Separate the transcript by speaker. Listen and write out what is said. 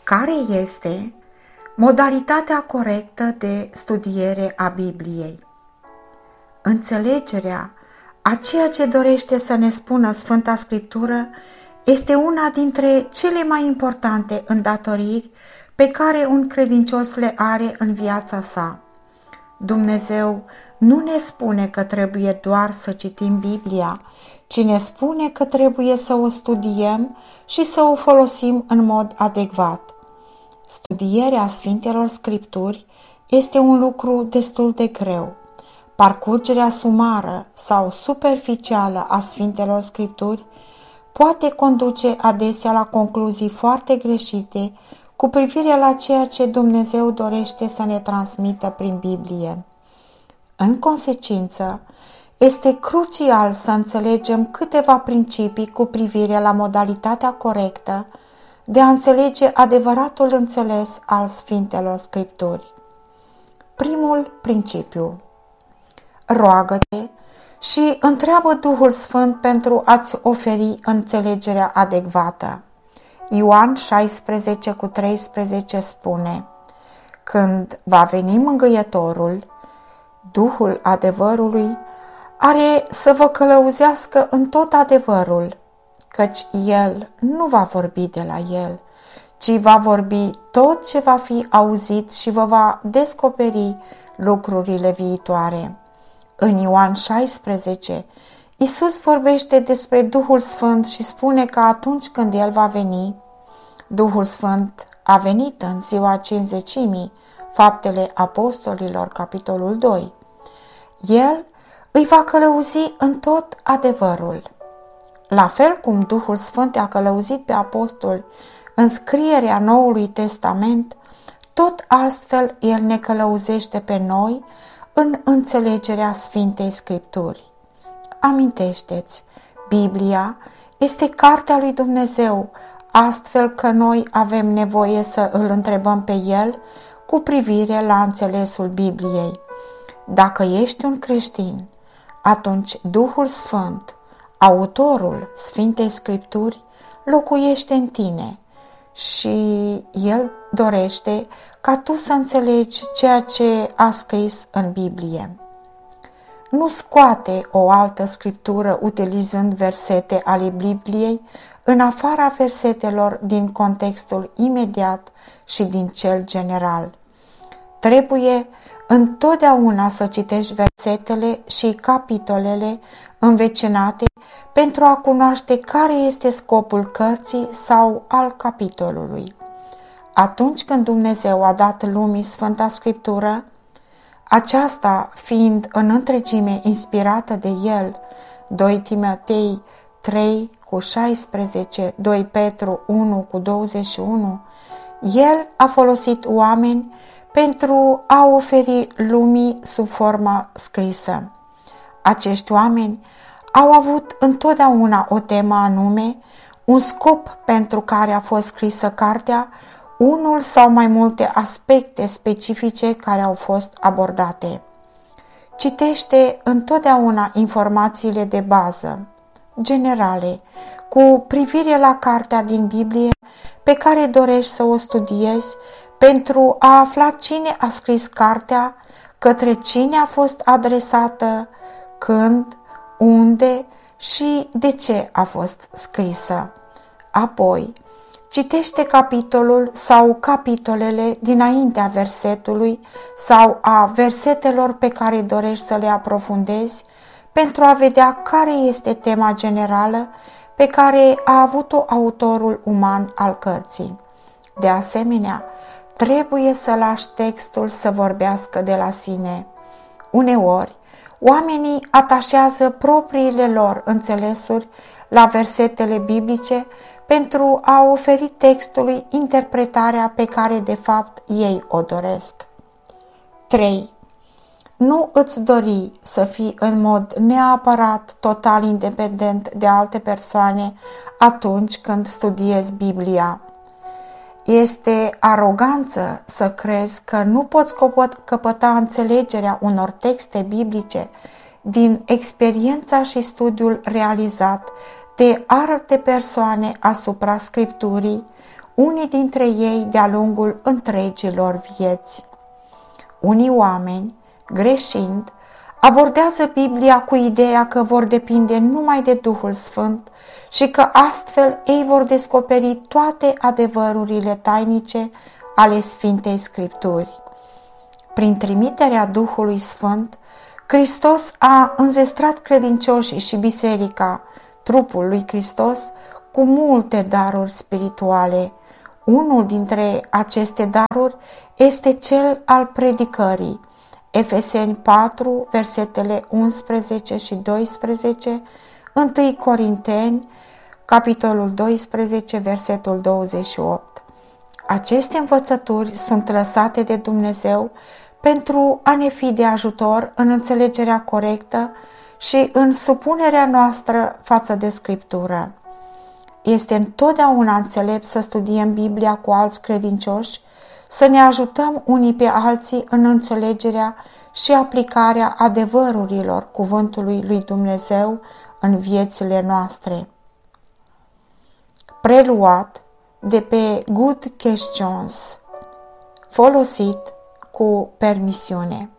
Speaker 1: Care este modalitatea corectă de studiere a Bibliei? Înțelegerea a ceea ce dorește să ne spună Sfânta Scriptură este una dintre cele mai importante îndatoriri pe care un credincios le are în viața sa. Dumnezeu nu ne spune că trebuie doar să citim Biblia, ci ne spune că trebuie să o studiem și să o folosim în mod adecvat. Studierea Sfintelor Scripturi este un lucru destul de greu. Parcurgerea sumară sau superficială a Sfintelor Scripturi poate conduce adesea la concluzii foarte greșite cu privire la ceea ce Dumnezeu dorește să ne transmită prin Biblie. În consecință, este crucial să înțelegem câteva principii cu privire la modalitatea corectă de a înțelege adevăratul înțeles al Sfintelor Scripturi. Primul principiu: roagă-te și întreabă Duhul Sfânt pentru a-ți oferi înțelegerea adecvată. Ioan 16:13 spune: când va veni Mângâietorul, Duhul adevărului, are să vă călăuzească în tot adevărul, căci El nu va vorbi de la El, ci va vorbi tot ce va fi auzit și vă va descoperi lucrurile viitoare. În Ioan 16, Iisus vorbește despre Duhul Sfânt și spune că atunci când El va veni, Duhul Sfânt a venit în ziua Cincizecimii, Faptele Apostolilor, capitolul 2. El îi va călăuzi în tot adevărul. La fel cum Duhul Sfânt a călăuzit pe apostoli în scrierea Noului Testament, tot astfel El ne călăuzește pe noi în înțelegerea Sfintei Scripturi. Amintește-ți, Biblia este cartea lui Dumnezeu, astfel că noi avem nevoie să îl întrebăm pe El cu privire la înțelesul Bibliei. Dacă ești un creștin, atunci Duhul Sfânt, autorul Sfintei Scripturi, locuiește în tine și El dorește ca tu să înțelegi ceea ce a scris în Biblie. Nu scoate o altă scriptură utilizând versete ale Bibliei în afara versetelor din contextul imediat și din cel general. Trebuie întotdeauna să citești versetele și capitolele învecinate pentru a cunoaște care este scopul cărții sau al capitolului. Atunci când Dumnezeu a dat lumii Sfânta Scriptură, aceasta fiind în întregime inspirată de El, 2 Timotei 3:16, 2 Petru 1:21, El a folosit oameni pentru a oferi lumii sub formă scrisă. Acești oameni au avut întotdeauna o temă anume, un scop pentru care a fost scrisă cartea, unul sau mai multe aspecte specifice care au fost abordate. Citește întotdeauna informațiile de bază, generale, cu privire la cartea din Biblie pe care dorești să o studiezi pentru a afla cine a scris cartea, către cine a fost adresată, când, unde și de ce a fost scrisă. Apoi, citește capitolul sau capitolele dinaintea versetului sau a versetelor pe care dorești să le aprofundezi pentru a vedea care este tema generală pe care a avut-o autorul uman al cărții. De asemenea, trebuie să lași textul să vorbească de la sine. Uneori, oamenii atașează propriile lor înțelesuri la versetele biblice pentru a oferi textului interpretarea pe care de fapt ei o doresc. 3. Nu îți dori să fii în mod neapărat total independent de alte persoane atunci când studiezi Biblia. Este aroganță să crezi că nu poți căpăta înțelegerea unor texte biblice din experiența și studiul realizat de alte persoane asupra Scripturii, unii dintre ei de-a lungul întregilor vieți. Unii oameni, greșind, abordează Biblia cu ideea că vor depinde numai de Duhul Sfânt și că astfel ei vor descoperi toate adevărurile tainice ale Sfintei Scripturi. Prin trimiterea Duhului Sfânt, Hristos a înzestrat credincioșii și biserica, trupul lui Hristos, cu multe daruri spirituale. Unul dintre aceste daruri este cel al predicării. Efeseni 4, versetele 11 și 12, 1 Corinteni, capitolul 12, versetul 28. Aceste învățături sunt lăsate de Dumnezeu pentru a ne fi de ajutor în înțelegerea corectă și în supunerea noastră față de Scriptură. Este întotdeauna înțelept să studiem Biblia cu alți credincioși, să ne ajutăm unii pe alții în înțelegerea și aplicarea adevărurilor cuvântului lui Dumnezeu în viețile noastre. Preluat de pe Good Questions, folosit cu permisiune.